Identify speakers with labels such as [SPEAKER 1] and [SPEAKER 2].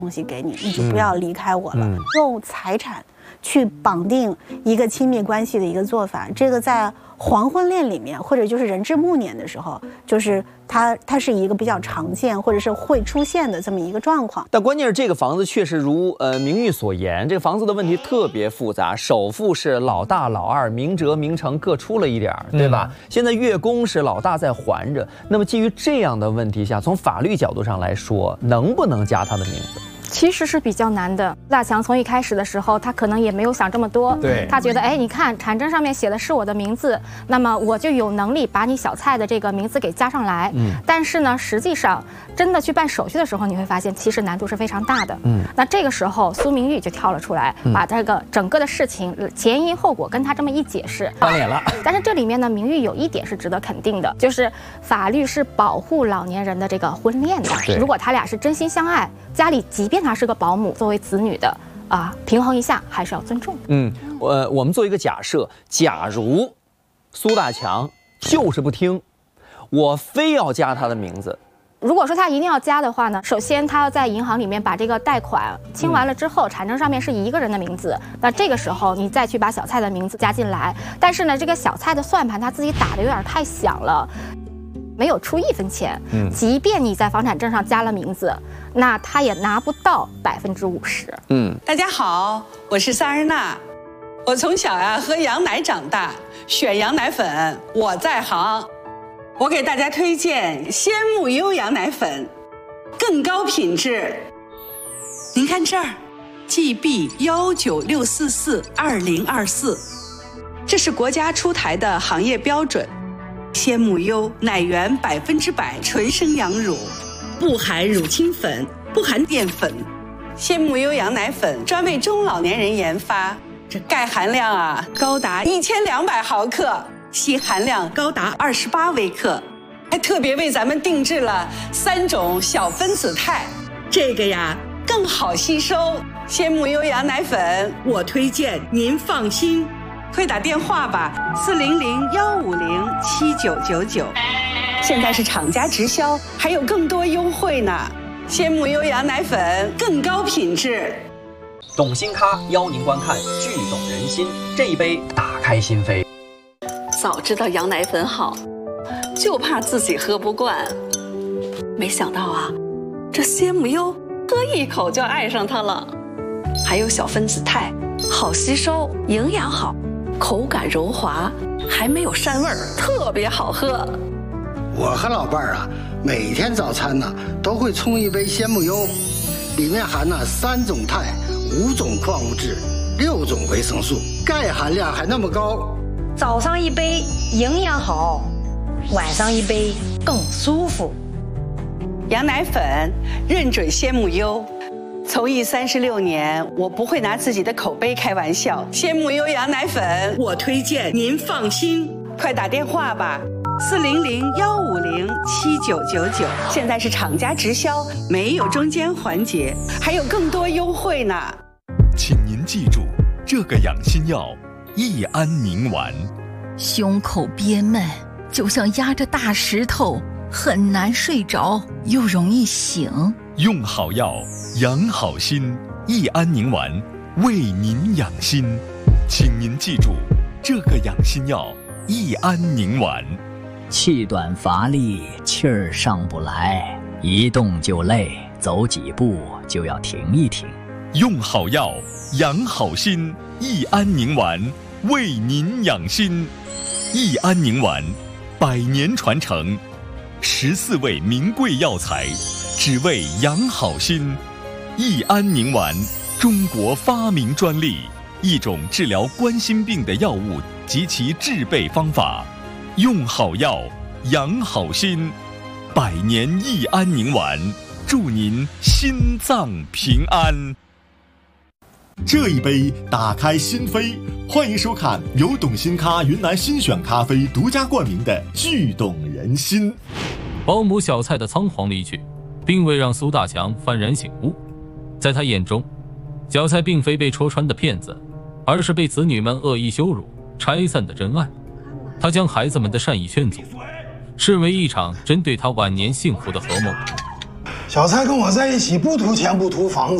[SPEAKER 1] 东西给你，你就不要离开我了。用财产去绑定一个亲密关系的一个做法，这个在黄昏恋里面，或者就是人至暮年的时候，就是它是一个比较常见或者是会出现的这么一个状况。
[SPEAKER 2] 但关键是这个房子确实如明玉所言，这个房子的问题特别复杂。首付是老大老二，明哲明成各出了一点，对吧？现在月供是老大在还着。那么基于这样的问题下，从法律角度上来说，能不能加他的名字？
[SPEAKER 3] 其实是比较难的。大强从一开始的时候，他可能也没有想这么多，
[SPEAKER 2] 对，
[SPEAKER 3] 他觉得，哎，你看产证上面写的是我的名字，那么我就有能力把你小蔡的这个名字给加上来。但是呢，实际上真的去办手续的时候，你会发现其实难度是非常大的。那这个时候苏明玉就跳了出来，把这个整个的事情前因后果跟他这么一解释，
[SPEAKER 2] 翻脸了。
[SPEAKER 3] 但是这里面呢，明玉有一点是值得肯定的，就是法律是保护老年人的这个婚恋的。如果他俩是真心相爱，家里即便他是个保姆，作为子女的平衡一下还是要尊重。
[SPEAKER 2] 我们做一个假设，假如苏大强就是不听，我非要加他的名字。
[SPEAKER 3] 如果说他一定要加的话呢，首先他要在银行里面把这个贷款清完了之后，产证上面是一个人的名字，那这个时候你再去把小蔡的名字加进来。但是呢，这个小蔡的算盘他自己打的有点太响了，没有出1分钱，即便你在房产证上加了名字，那他也拿不到50%。
[SPEAKER 4] 大家好，我是萨日娜，我从小喝羊奶长大，选羊奶粉我在行。我给大家推荐鲜木优羊奶粉，更高品质。您看这儿 ，GB196442024，这是国家出台的行业标准。鲜木优奶源100%纯生羊乳，不含乳清粉，不含淀粉。鲜木优羊奶粉专为中老年人研发，这钙含量高达1200毫克，硒含量高达28微克，还特别为咱们定制了3种小分子肽，这个更好吸收。鲜木优羊奶粉我推荐，您放心。快打电话吧，400-150-7999，现在是厂家直销，还有更多优惠呢。鲜木优羊奶粉更高品质。
[SPEAKER 2] 懂心咖邀您观看《剧懂人心》，这一杯打开心扉。
[SPEAKER 4] 早知道羊奶粉好，就怕自己喝不惯。没想到这鲜木优喝一口就爱上它了，还有小分子肽，好吸收，营养好。口感柔滑，还没有膻味儿，特别好喝。
[SPEAKER 5] 我和老伴儿每天早餐都会冲一杯鲜木优，里面含3种肽、5种矿物质、6种维生素，钙含量还那么高。
[SPEAKER 6] 早上一杯营养好，晚上一杯更舒服。
[SPEAKER 4] 羊奶粉认准鲜木优。从艺36年，我不会拿自己的口碑开玩笑。鲜木优羊奶粉我推荐，您放心。快打电话吧，400-150-7999，现在是厂家直销，没有中间环节，还有更多优惠呢。
[SPEAKER 7] 请您记住，这个养心药益安宁丸。
[SPEAKER 8] 胸口憋闷，就像压着大石头，很难睡着，又容易醒。
[SPEAKER 7] 用好药，养好心，益安宁丸为您养心。请您记住，这个养心药益安宁丸。
[SPEAKER 9] 气短乏力，气儿上不来，一动就累，走几步就要停一停。
[SPEAKER 7] 用好药，养好心，益安宁丸为您养心。益安宁丸100年传承，14味名贵药材，只为养好心。益安宁丸，中国发明专利，一种治疗冠心病的药物及其制备方法。用好药，养好心。100年益安宁丸，祝您心脏平安。
[SPEAKER 10] 这一杯打开心扉，欢迎收看由懂心咖云南新选咖啡独家冠名的《剧懂人心》。
[SPEAKER 11] 保姆小蔡的仓皇离去，并未让苏大强幡然醒悟。在他眼中，小蔡并非被戳穿的骗子，而是被子女们恶意羞辱、拆散的真爱。他将孩子们的善意劝阻，视为一场针对他晚年幸福的合谋。
[SPEAKER 12] 小蔡跟我在一起，不图钱不图房子。